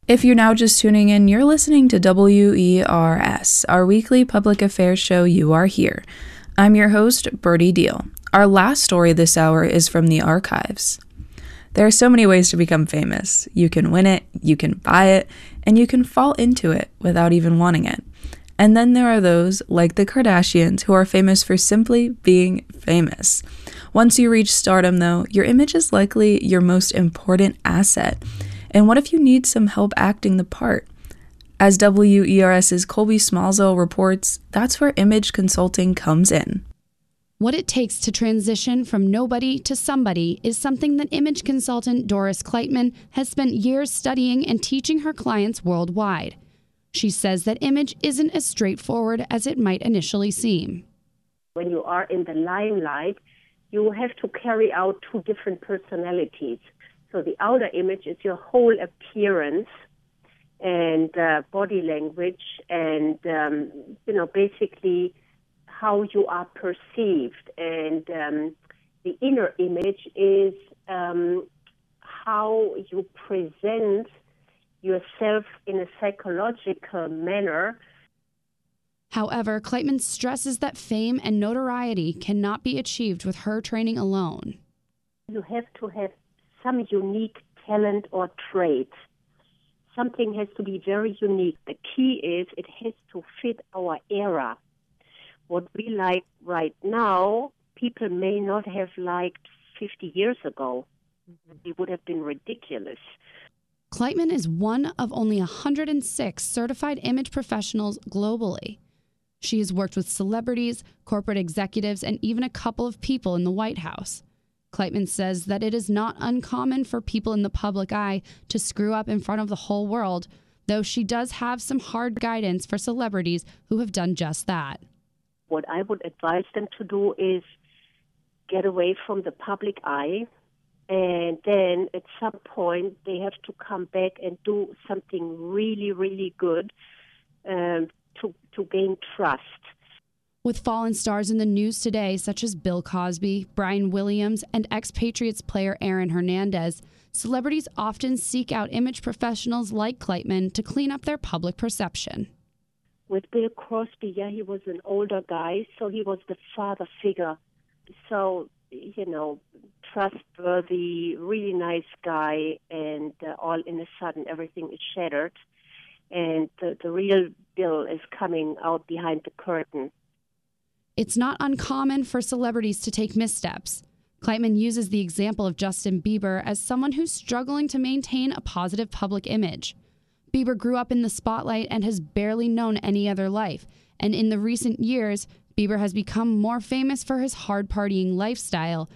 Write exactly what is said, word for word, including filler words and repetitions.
If you're now just tuning in, you're listening to W E R S, our weekly public affairs show. You Are Here. I'm your host, Birdie Deal. Our last story this hour is from the archives. There are so many ways to become famous. You can win it, you can buy it, and you can fall into it without even wanting it. And then there are those, like the Kardashians, who are famous for simply being famous. Once you reach stardom, though, your image is likely your most important asset. And what if you need some help acting the part? As WERS's Colby Smallsville reports, that's where image consulting comes in. What it takes to transition from nobody to somebody is something that image consultant Doris Kleitman has spent years studying and teaching her clients worldwide. She says that image isn't as straightforward as it might initially seem. When you are in the limelight, you have to carry out two different personalities. So the outer image is your whole appearance and uh, body language and, um, you know, basically how you are perceived. And um, the inner image is um, how you present yourself in a psychological manner. However, Kleitman stresses that fame and notoriety cannot be achieved with her training alone. You have to have some unique talent or trait. Something has to be very unique. The key is it has to fit our era. What we like right now, people may not have liked fifty years ago. It would have been ridiculous. Kleitman is one of only one hundred six certified image professionals globally. She has worked with celebrities, corporate executives, and even a couple of people in the White House. Kleitman says that it is not uncommon for people in the public eye to screw up in front of the whole world, though she does have some hard guidance for celebrities who have done just that. What I would advise them to do is get away from the public eye, and then at some point they have to come back and do something really, really good um, to, to gain trust. With fallen stars in the news today, such as Bill Cosby, Brian Williams, and ex-Patriots player Aaron Hernandez, celebrities often seek out image professionals like Kleitman to clean up their public perception. With Bill Cosby, yeah, he was an older guy, so he was the father figure. So, you know, trustworthy, really nice guy, and uh, all in a sudden everything is shattered. And the, the real Bill is coming out behind the curtain. It's not uncommon for celebrities to take missteps. Kleitman uses the example of Justin Bieber as someone who's struggling to maintain a positive public image. Bieber grew up in the spotlight and has barely known any other life. And in the recent years, Bieber has become more famous for his hard partying lifestyle